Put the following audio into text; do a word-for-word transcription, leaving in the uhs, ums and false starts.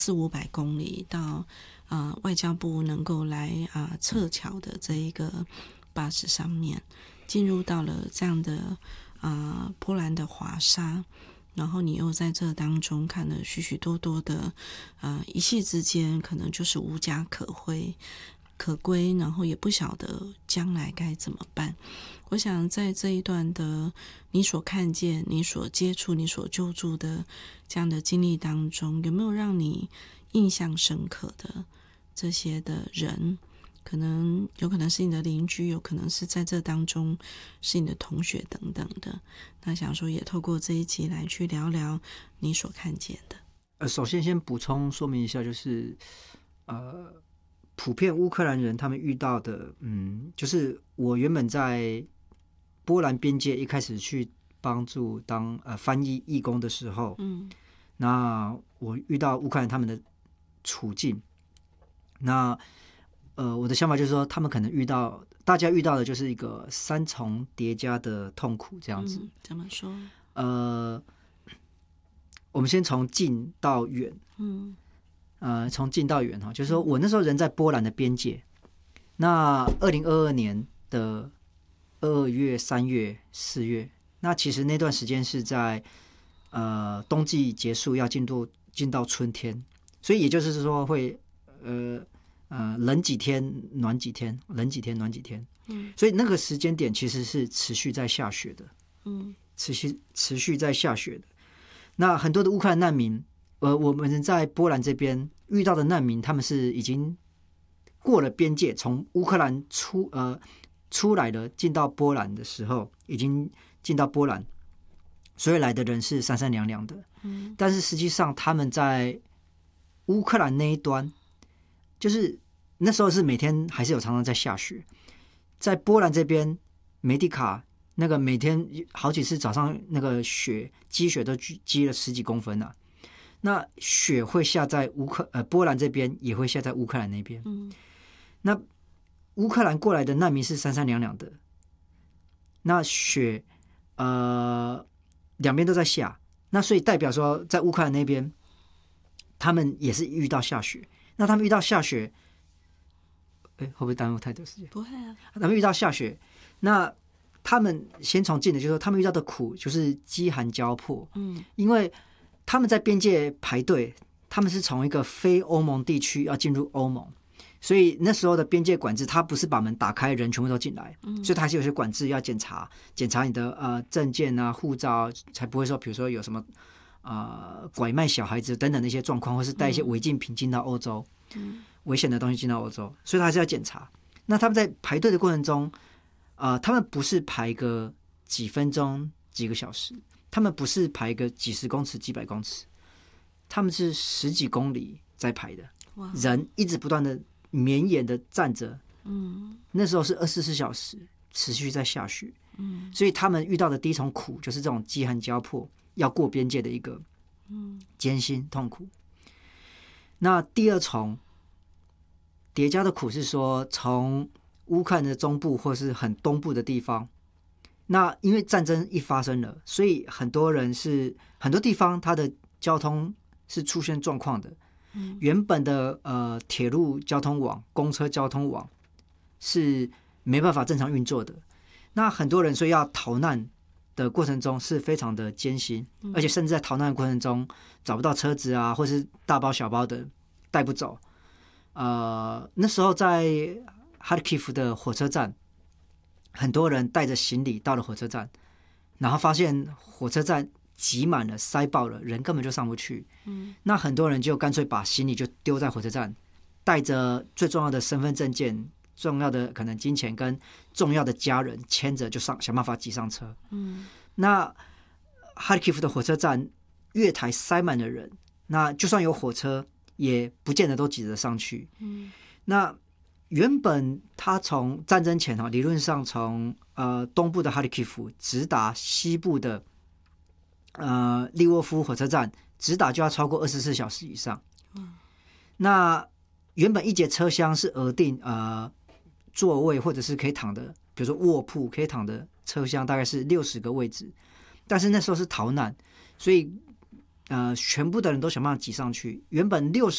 四五百公里到呃外交部能够来啊、呃、撤侨的这一个巴士上面，进入到了这样的啊、呃、波兰的华沙，然后你又在这当中看了许许多多的呃一夕之间可能就是无家可归可归，然后也不晓得将来该怎么办。我想在这一段的你所看见、你所接触、你所救助的这样的经历当中，有没有让你印象深刻的这些的人？可能有可能是你的邻居，有可能是在这当中是你的同学等等的。那想说也透过这一集来去聊聊你所看见的。 呃，首先先补充说明一下，就是呃，普遍乌克兰人他们遇到的，嗯，就是我原本在波兰边界一开始去帮助当呃翻译义工的时候， 嗯， 那我遇到乌克兰他们的处境，那呃我的想法就是说，他们可能遇到大家遇到的就是一个三重叠加的痛苦这样子。 嗯，怎么说？ 呃，我们先从近到远， 嗯呃，从近到远哈，就是说我那时候人在波兰的边界，那二零二二年的二月、三月、四月，那其实那段时间是在呃冬季结束，要进入进到春天，所以也就是说会呃呃冷几天，暖几天，冷几天，暖几天， 嗯所以那个时间点其实是持续在下雪的， 嗯持续持续在下雪的。那很多的乌克兰难民，呃，我们在波兰这边遇到的难民，他们是已经过了边界，从乌克兰出呃出来了，进到波兰的时候，已经进到波兰，所以来的人是三三两两的。 嗯但是实际上他们在乌克兰那一端，就是那时候是每天还是有常常在下雪，在波兰这边梅迪卡。那个每天好几次早上那个雪积雪都积了十几公分啊，那雪会下在乌克呃波兰这边，也会下在乌克兰那边。 嗯那乌克兰过来的难民是三三两两的，那雪呃两边都在下，那所以代表说在乌克兰那边，他们也是遇到下雪。那他们遇到下雪，哎，会不会耽误太多时间？ 不会啊。 他们遇到下雪，那他们先从近的，就是说他们遇到的苦就是饥寒交迫， 嗯因为他们在边界排队，他们是从一个非欧盟地区要进入欧盟，所以那时候的边界管制，它不是把门打开，人全部都进来， 嗯所以它还是有些管制要检查，检查你的呃证件啊、护照啊，才不会说，比如说有什么呃拐卖小孩子等等的一些状况，或是带一些违禁品进到欧洲， 嗯危险的东西进到欧洲，所以他还是要检查。那他们在排队的过程中，呃，他们不是排个几分钟、几个小时，他们不是排个几十公尺、几百公尺，他们是十几公里在排的， 哇人一直不断的绵延的站着。 嗯那时候是二十四小时持续在下雪， 嗯所以他们遇到的第一重苦就是这种饥寒交迫，要过边界的一个嗯艰辛痛苦。那第二重叠加的苦是说，从乌克兰的中部或是很东部的地方，那因为战争一发生了，所以很多人是很多地方它的交通是出现状况的。 嗯原本的呃铁路交通网、公车交通网是没办法正常运作的。那很多人所以要逃难的过程中是非常的艰辛， 嗯而且甚至在逃难的过程中找不到车子啊，或是大包小包的带不走。呃，那时候在哈尔基夫的火车站，很多人带着行李到了火车站，然后发现火车站挤满了、塞爆了，人根本就上不去。 嗯那很多人就干脆把行李就丢在火车站，带着最重要的身份证件、重要的可能金钱跟重要的家人牵着就上，想办法挤上车。 嗯那哈尔基夫的火车站月台塞满了人，那就算有火车，也不见得都挤得上去。 嗯那原本他从战争前哈，理论上从呃东部的哈里基夫直达西部的呃利沃夫火车站，直达就要超过二十四小时以上。那原本一节车厢是额定呃座位或者是可以躺的，比如说卧铺可以躺的车厢大概是六十个位置，但是那时候是逃难，所以呃全部的人都想办法挤上去。原本六十